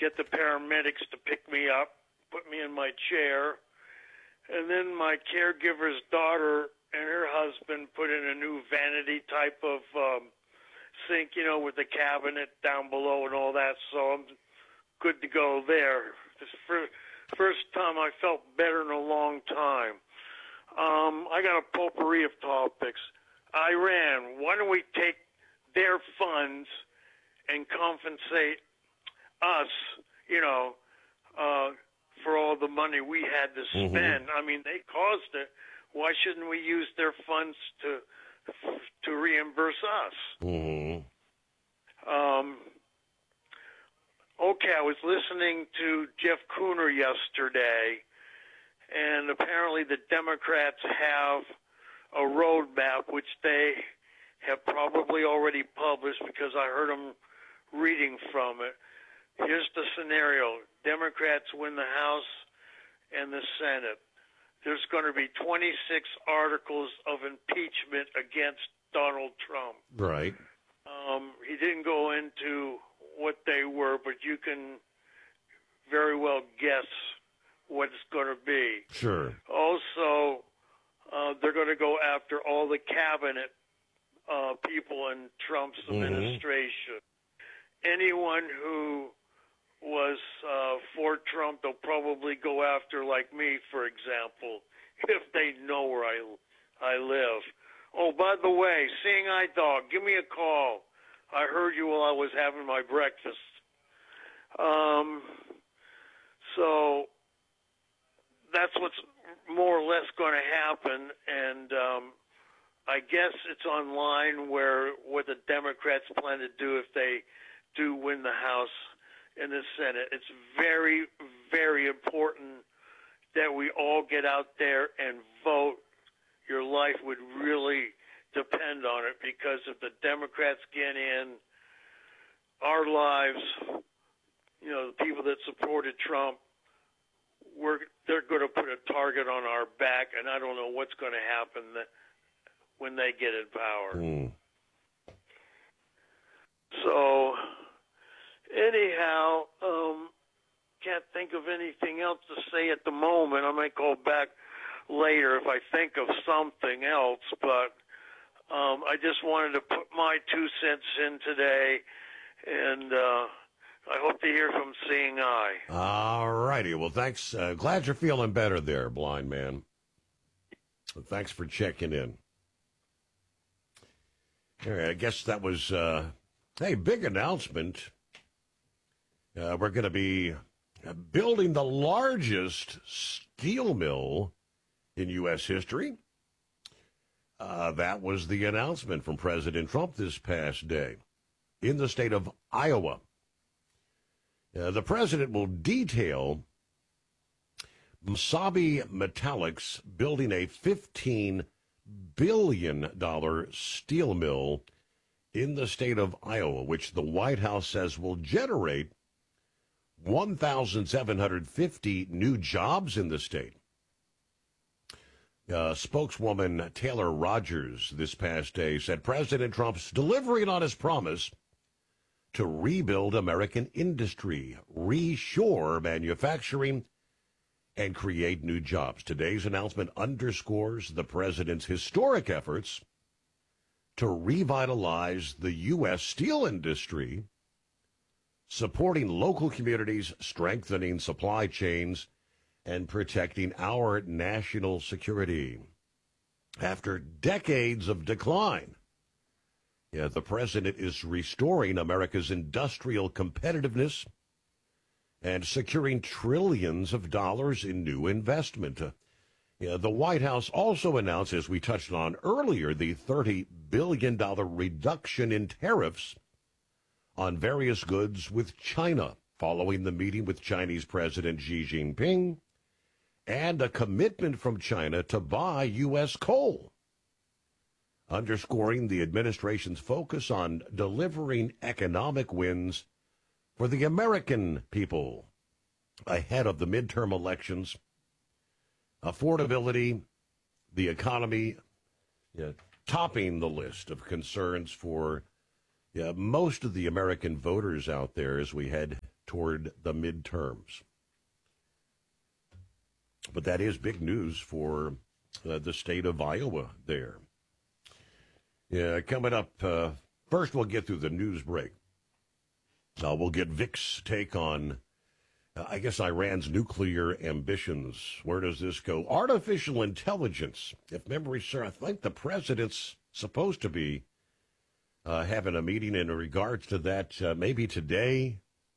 get the paramedics to pick me up, put me in my chair, and then my caregiver's daughter and her husband put in a new vanity type of sink, with the cabinet down below and all that, so I'm good to go there. This first time I felt better in a long time. I got a potpourri of topics. Iran, why don't we take their funds and compensate us, for all the money we had to spend? I mean, they caused it. Why shouldn't we use their funds to reimburse us? Okay, I was listening to Jeff Cooner yesterday, and apparently the Democrats have a roadmap, which they have probably already published because I heard them reading from it. Here's the scenario. Democrats win the House and the Senate. There's going to be 26 articles of impeachment against Donald Trump. Right. He didn't go into what they were, but you can very well guess what it's going to be. Sure. Also, they're going to go after all the cabinet people in Trump's administration. Anyone who was for Trump, they'll probably go after, like me, for example, if they know where I live. Oh, by the way, Seeing Eye Dog, give me a call. I heard you while I was having my breakfast. So that's what's more or less going to happen, and I guess it's online where what the Democrats plan to do if they do win the House and the Senate. It's very, very important that we all get out there and vote. Your life would really depend on it, because if the Democrats get in, our lives, the people that supported Trump, they're going to put a target on our back, and I don't know what's going to happen when they get in power. So, anyhow, can't think of anything else to say at the moment. I might call back later if I think of something else, but I just wanted to put my 2 cents in today, and I hope to hear from Seeing Eye. All righty. Well, thanks. Glad you're feeling better there, blind man. Thanks for checking in. All right, I guess that was, big announcement. We're going to be building the largest steel mill in U.S. history. That was the announcement from President Trump this past day in the state of Iowa. The president will detail Mesabi Metallics building a $15 billion steel mill in the state of Iowa, which the White House says will generate 1,750 new jobs in the state. Spokeswoman Taylor Rogers this past day said President Trump's delivering on his promise to rebuild American industry, reshore manufacturing, and create new jobs. Today's announcement underscores the president's historic efforts to revitalize the U.S. steel industry, supporting local communities, strengthening supply chains, and protecting our national security. After decades of decline, the president is restoring America's industrial competitiveness and securing trillions of dollars in new investment. The White House also announced, as we touched on earlier, the $30 billion reduction in tariffs on various goods with China, following the meeting with Chinese President Xi Jinping, and a commitment from China to buy U.S. coal, underscoring the administration's focus on delivering economic wins for the American people ahead of the midterm elections. Affordability, the economy, topping the list of concerns for most of the American voters out there as we head toward the midterms. But that is big news for the state of Iowa there. Yeah, coming up, first we'll get through the news break. We'll get Vic's take on, I guess, Iran's nuclear ambitions. Where does this go? Artificial intelligence. If memory serves, I think the president's supposed to be having a meeting in regards to that maybe today.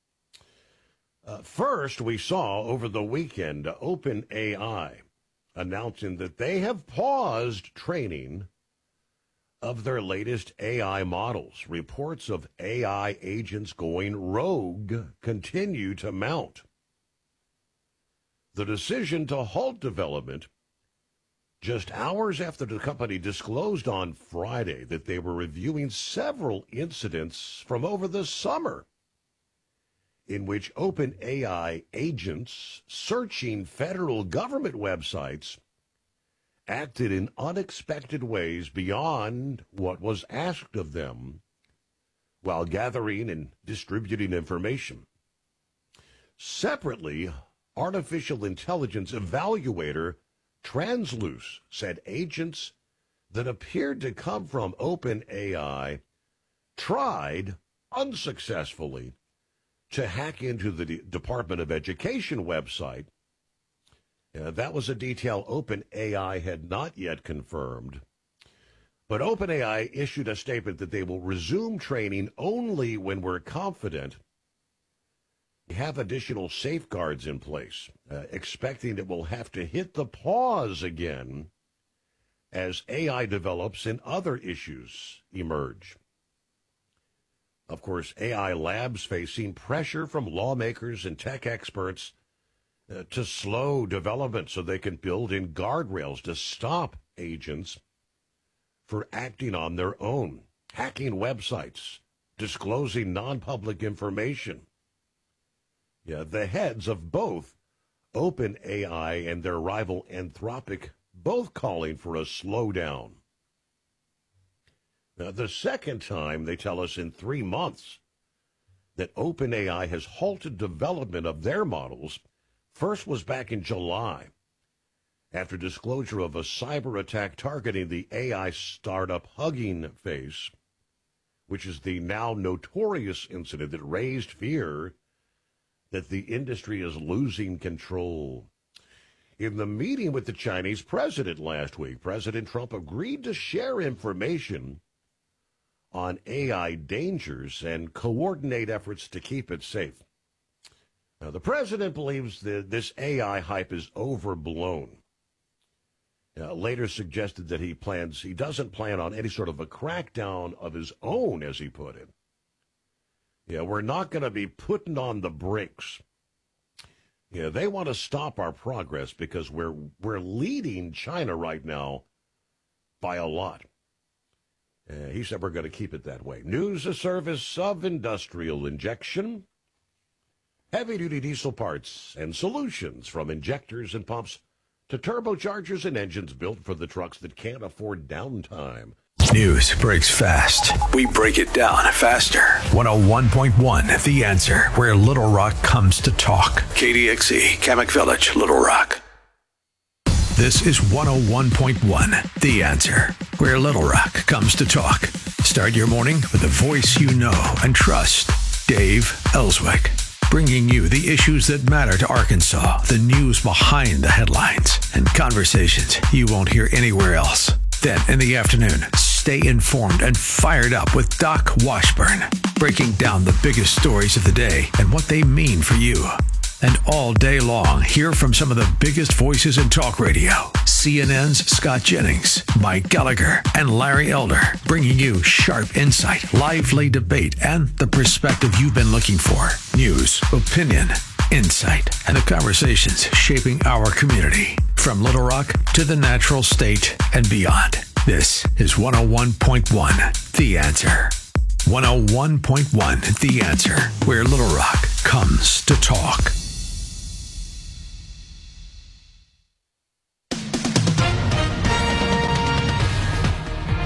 First, we saw over the weekend OpenAI announcing that they have paused training of their latest AI models. Reports of AI agents going rogue continue to mount. The decision to halt development just hours after the company disclosed on Friday that they were reviewing several incidents from over the summer in which OpenAI agents searching federal government websites acted in unexpected ways beyond what was asked of them while gathering and distributing information. Separately, artificial intelligence evaluator Transluce said agents that appeared to come from OpenAI tried unsuccessfully to hack into the Department of Education website. That was a detail OpenAI had not yet confirmed. But OpenAI issued a statement that they will resume training only when we're confident we have additional safeguards in place, expecting it will have to hit the pause again as AI develops and other issues emerge. Of course, AI labs facing pressure from lawmakers and tech experts to slow development so they can build in guardrails to stop agents for acting on their own, hacking websites, disclosing non-public information. Yeah, the heads of both OpenAI and their rival Anthropic both calling for a slowdown. Now, the second time, they tell us, in 3 months that OpenAI has halted development of their models. First was back in July, after disclosure of a cyber attack targeting the AI startup Hugging Face, which is the now notorious incident that raised fear that the industry is losing control. In the meeting with the Chinese president last week, President Trump agreed to share information on AI dangers and coordinate efforts to keep it safe. Now, the president believes that this AI hype is overblown. Later suggested that he doesn't plan on any sort of a crackdown of his own, as he put it. We're not going to be putting on the brakes. They want to stop our progress because we're leading China right now by a lot. He said we're going to keep it that way. News, a service of Industrial Injection. Heavy-duty diesel parts and solutions, from injectors and pumps to turbochargers and engines built for the trucks that can't afford downtime. News breaks fast. We break it down faster. 101.1 The Answer, where Little Rock comes to talk. KDXE, Kamak Village, Little Rock. This is 101.1 The Answer, where Little Rock comes to talk. Start your morning with a voice you know and trust. Dave Ellswick, bringing you the issues that matter to Arkansas, the news behind the headlines, and conversations you won't hear anywhere else. Then in the afternoon, stay informed and fired up with Doc Washburn, breaking down the biggest stories of the day and what they mean for you. And all day long, hear from some of the biggest voices in talk radio. CNN's Scott Jennings, Mike Gallagher, and Larry Elder, bringing you sharp insight, lively debate, and the perspective you've been looking for. News, opinion, insight, and the conversations shaping our community. From Little Rock to the Natural State and beyond. This is 101.1 The Answer. 101.1 The Answer, where Little Rock comes to talk.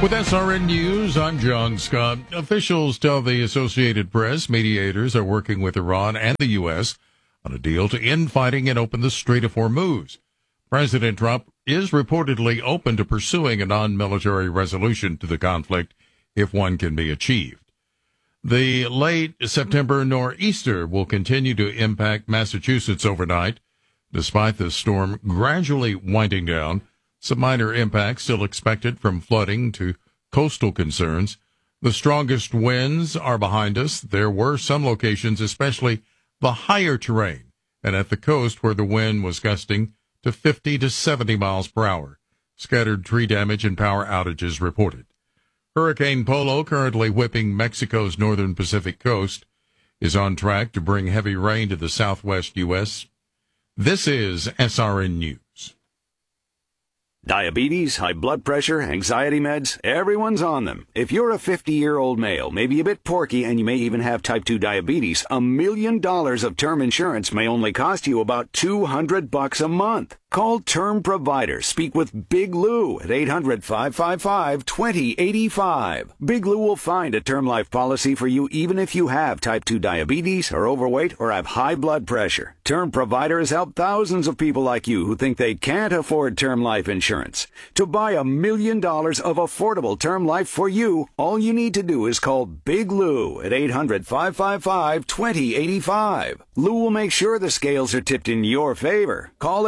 With SRN News, I'm John Scott. Officials tell the Associated Press mediators are working with Iran and the U.S. on a deal to end fighting and open the Strait of Hormuz. President Trump is reportedly open to pursuing a non-military resolution to the conflict if one can be achieved. The late September nor'easter will continue to impact Massachusetts overnight. Despite the storm gradually winding down, some minor impacts still expected from flooding to coastal concerns. The strongest winds are behind us. There were some locations, especially the higher terrain and at the coast, where the wind was gusting to 50 to 70 miles per hour. Scattered tree damage and power outages reported. Hurricane Polo, currently whipping Mexico's northern Pacific coast, is on track to bring heavy rain to the southwest U.S. This is SRN News. Diabetes, high blood pressure, anxiety meds, everyone's on them. If you're a 50-year-old male, maybe a bit porky, and you may even have type 2 diabetes, $1 million of term insurance may only cost you about $200 a month. Call Term Provider. Speak with Big Lou at 800-555-2085. Big Lou will find a term life policy for you even if you have type 2 diabetes, are overweight, or have high blood pressure. Term Provider has helped thousands of people like you who think they can't afford term life insurance. To buy $1 million of affordable term life for you, all you need to do is call Big Lou at 800-555-2085. Lou will make sure the scales are tipped in your favor. Call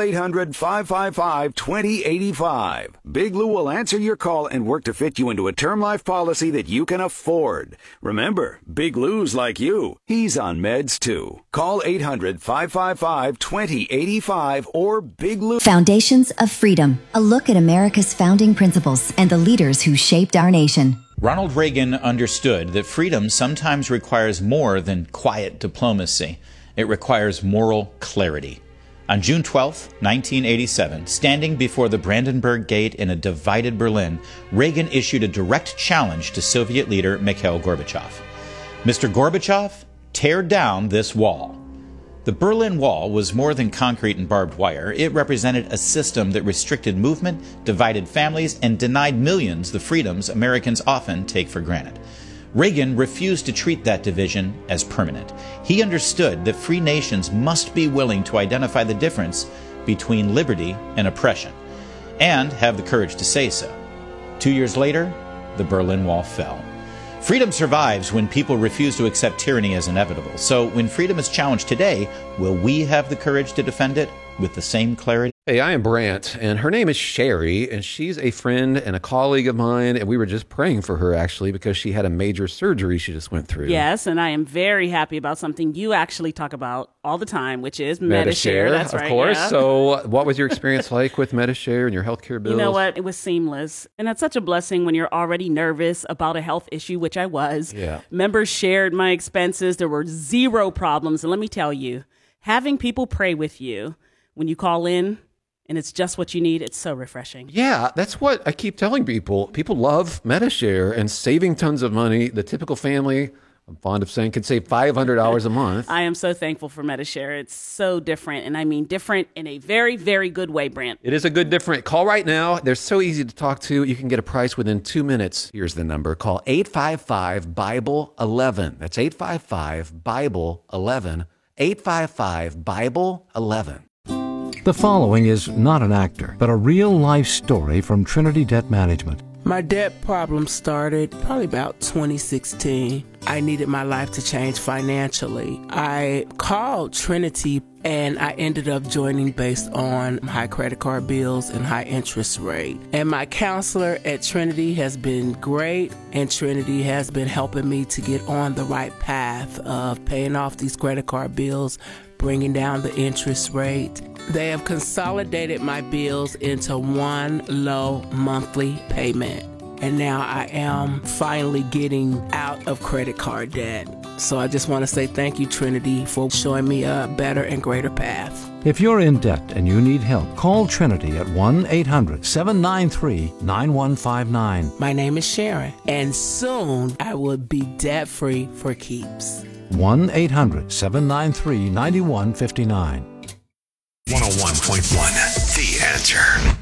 800-555-2085. Big Lou will answer your call and work to fit you into a term life policy that you can afford. Remember, Big Lou's like you. He's on meds too. Call 800-555-2085 or Big Lou. Foundations of Freedom. A look at America's founding principles and the leaders who shaped our nation. Ronald Reagan understood that freedom sometimes requires more than quiet diplomacy. It requires moral clarity. On June 12, 1987, standing before the Brandenburg Gate in a divided Berlin, Reagan issued a direct challenge to Soviet leader Mikhail Gorbachev. Mr. Gorbachev, tear down this wall. The Berlin Wall was more than concrete and barbed wire. It represented a system that restricted movement, divided families, and denied millions the freedoms Americans often take for granted. Reagan refused to treat that division as permanent. He understood that free nations must be willing to identify the difference between liberty and oppression, and have the courage to say so. 2 years later, the Berlin Wall fell. Freedom survives when people refuse to accept tyranny as inevitable. So when freedom is challenged today, will we have the courage to defend it with the same clarity? Hey, I am Brant, and her name is Sherry, and she's a friend and a colleague of mine, and we were just praying for her, actually, because she had a major surgery she just went through. Yes, and I am very happy about something you actually talk about all the time, which is Medi-Share. That's right. Of course. Yeah. So what was your experience like with Medi-Share and your healthcare bills? You know what? It was seamless. And that's such a blessing when you're already nervous about a health issue, which I was. Yeah. Members shared my expenses. There were zero problems. And let me tell you, having people pray with you when you call in, and it's just what you need, it's so refreshing. Yeah, that's what I keep telling people. People love Medi-Share and saving tons of money. The typical family, I'm fond of saying, can save $500 a month. I am so thankful for Medi-Share. It's so different, and I mean different in a very, very good way, Brant. It is a good different. Call right now. They're so easy to talk to. You can get a price within 2 minutes. Here's the number. Call 855-BIBLE-11. That's 855-BIBLE-11. 855-BIBLE-11. The following is not an actor, but a real-life story from Trinity Debt Management. My debt problem started probably about 2016. I needed my life to change financially. I called Trinity and I ended up joining based on high credit card bills and high interest rate. And my counselor at Trinity has been great, and Trinity has been helping me to get on the right path of paying off these credit card bills, bringing down the interest rate. They have consolidated my bills into one low monthly payment. And now I am finally getting out of credit card debt. So I just want to say thank you, Trinity, for showing me a better and greater path. If you're in debt and you need help, call Trinity at 1-800-793-9159. My name is Sharon, and soon I will be debt-free for keeps. 1-800-793-9159. 101.1 The Answer.